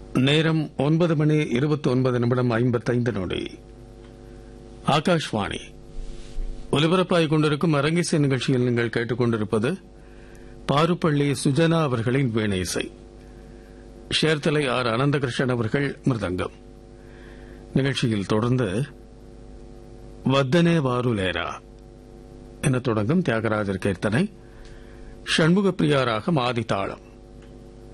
நேரம் 9:29:55. ஆகாஷ்வாணி ஒலிபரப்பாகிக் கொண்டிருக்கும் அரங்கிசை நிகழ்ச்சியில் நீங்கள் கேட்டுக் கொண்டிருப்பது பாருப்பள்ளி சுஜனா அவர்களின் வீணை இசை. ஷேர்தலை ஆர் அனந்தகிருஷ்ணன் அவர்கள் மிருதங்கம். நிகழ்ச்சியில் தொடர்ந்து வத்தனே வாருலேரா என தொடங்கும் தியாகராஜர் கீர்த்தனை, ஷண்முகப்பிரியா ராகம் ஆதிதாளம்.